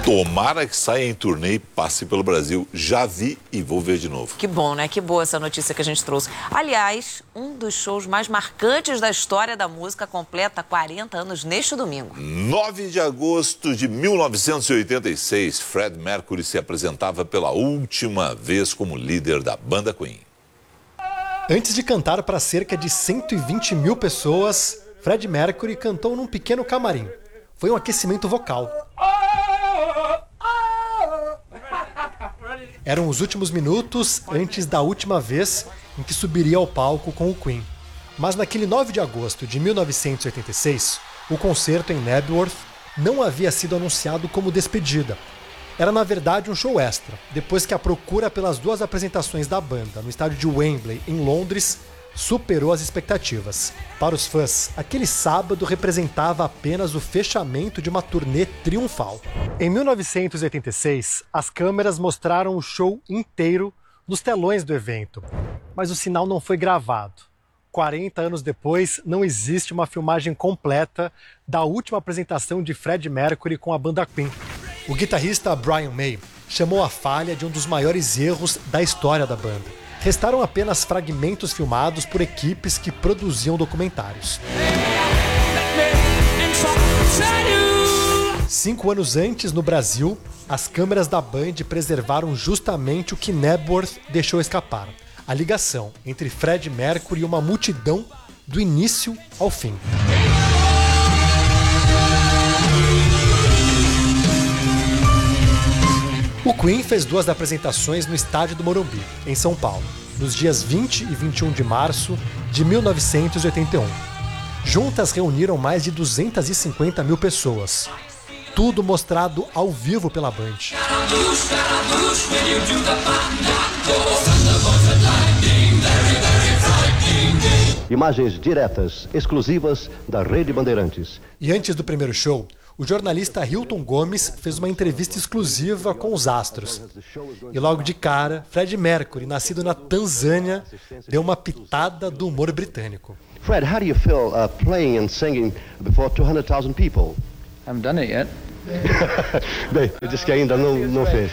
Tomara que saia em turnê e passe pelo Brasil. Já vi e vou ver de novo. Que bom, né? Que boa essa notícia que a gente trouxe. Aliás, um dos shows mais marcantes da história da música completa 40 anos neste domingo. 9 de agosto de 1986, Fred Mercury se apresentava pela última vez como líder da banda Queen. Antes de cantar para cerca de 120 mil pessoas, Fred Mercury cantou num pequeno camarim. Foi um aquecimento vocal. Eram os últimos minutos antes da última vez em que subiria ao palco com o Queen. Mas naquele 9 de agosto de 1986, o concerto em Knebworth não havia sido anunciado como despedida. Era na verdade um show extra, depois que a procura pelas duas apresentações da banda no estádio de Wembley, em Londres, superou as expectativas. Para os fãs, aquele sábado representava apenas o fechamento de uma turnê triunfal. Em 1986, as câmeras mostraram o show inteiro nos telões do evento, mas o sinal não foi gravado. 40 anos depois, não existe uma filmagem completa da última apresentação de Fred Mercury com a banda Queen. O guitarrista Brian May chamou a falha de um dos maiores erros da história da banda. Restaram apenas fragmentos filmados por equipes que produziam documentários. 5 anos antes, no Brasil, as câmeras da Band preservaram justamente o que Knebworth deixou escapar: a ligação entre Fred Mercury e uma multidão do início ao fim. O Queen fez 2 apresentações no estádio do Morumbi, em São Paulo, nos dias 20 e 21 de março de 1981. Juntas reuniram mais de 250 mil pessoas. Tudo mostrado ao vivo pela Band. Imagens diretas, exclusivas da Rede Bandeirantes. E antes do primeiro show, o jornalista Hilton Gomes fez uma entrevista exclusiva com os astros. E logo de cara, Fred Mercury, nascido na Tanzânia, deu uma pitada do humor britânico. Fred, how do you feel playing and singing before 200,000 people? Haven't done it yet. Bem, eu disse que ainda não fez.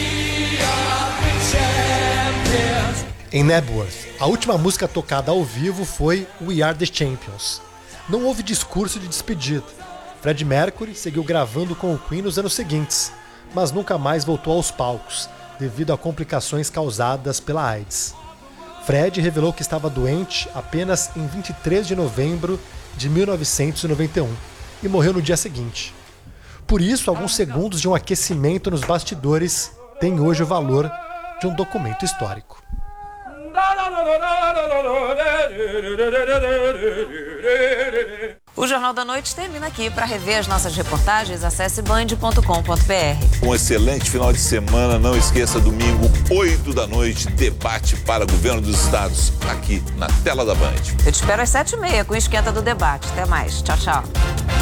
Em Knebworth, a última música tocada ao vivo foi We Are The Champions. Não houve discurso de despedida. Fred Mercury seguiu gravando com o Queen nos anos seguintes, mas nunca mais voltou aos palcos, devido a complicações causadas pela AIDS. Fred revelou que estava doente apenas em 23 de novembro de 1991 e morreu no dia seguinte. Por isso, alguns segundos de um aquecimento nos bastidores têm hoje o valor de um documento histórico. O Jornal da Noite termina aqui. Para rever as nossas reportagens, acesse band.com.br. Um excelente final de semana. Não esqueça, domingo, 8 da noite, debate para governo dos estados, aqui na tela da Band. Eu te espero às 7h30 com o Esquenta do Debate. Até mais. Tchau, tchau.